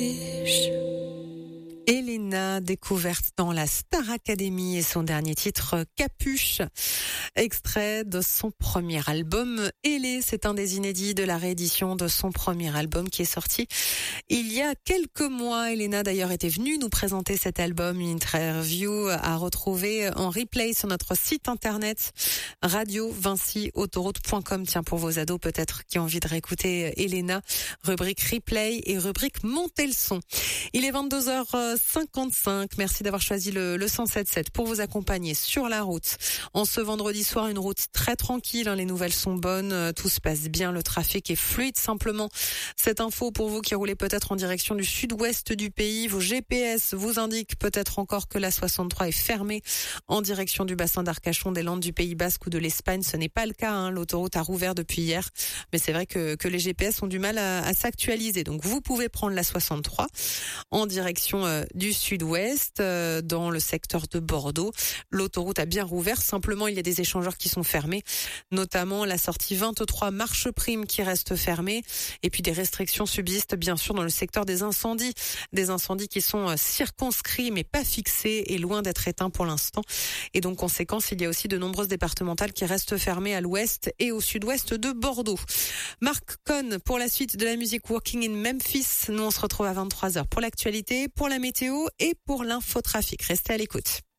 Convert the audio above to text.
Elena, découverte dans la Star Academy, et son dernier titre Capuche, extrait de son premier album Elé. C'est un des inédits de la réédition de son premier album qui est sorti il y a quelques mois. Elena d'ailleurs était venue nous présenter cet album, une interview à retrouver en replay sur notre site internet radio-vinci-autoroute.com. Tiens, pour vos ados peut-être qui ont envie de réécouter Elena, rubrique replay et rubrique montez le son. Il est 22h55. Merci d'avoir choisi le 107.7 pour vous accompagner sur la route. En ce vendredi soir, une route très tranquille. Les nouvelles sont bonnes. Tout se passe bien. Le trafic est fluide. Simplement, cette info pour vous qui roulez peut-être en direction du sud-ouest du pays. Vos GPS vous indiquent peut-être encore que la 63 est fermée en direction du bassin d'Arcachon, des Landes du Pays Basque ou de l'Espagne. Ce n'est pas le cas. L'autoroute a rouvert depuis hier. Mais c'est vrai que les GPS ont du mal à s'actualiser. Donc, vous pouvez prendre la 63 en direction du sud-ouest, dans le secteur de Bordeaux. L'autoroute a bien rouvert, simplement il y a des échangeurs qui sont fermés, notamment la sortie 23 Marche Prime qui reste fermée, et puis des restrictions subsistent bien sûr dans le secteur des incendies qui sont circonscrits mais pas fixés et loin d'être éteints pour l'instant. Et donc conséquence, il y a aussi de nombreuses départementales qui restent fermées à l'ouest et au sud-ouest de Bordeaux. Marc Cohn pour la suite de la musique Walking in Memphis. Nous on se retrouve à 23h pour l'actualité, pour la météo et pour l'infotrafic. Restez à l'écoute.